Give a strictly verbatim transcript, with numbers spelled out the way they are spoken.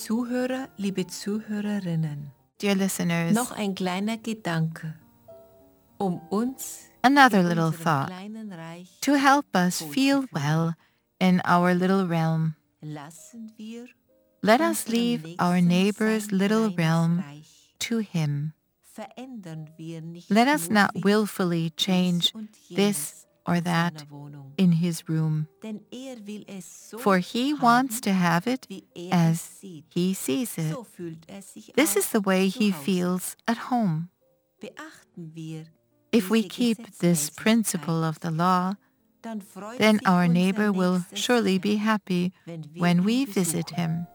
Zuhörer, liebe Zuhörerinnen, Dear listeners, noch ein kleiner Gedanke, um uns another in little unserem thought kleinen Reich to help us feel well in our little realm. lassen wir Let us unserem leave our Nächsten neighbor's sein little kleines realm Reich. to him. Verändern wir nicht Let us not mutwillig willfully dies change und this jenes or in that seiner Wohnung. in his room, Denn er will es so for he haben, wants to have it wie er as es sieht. he sees it. So fühlt er sich This is auch the way zu he Hause. feels at home. Beachten wir If we diese keep this principle Gesetzmäßigkeit, of the law, dann freut then sich our unser neighbor will Nächster surely sehr, be happy wenn wir when ihn we besuchen. visit him.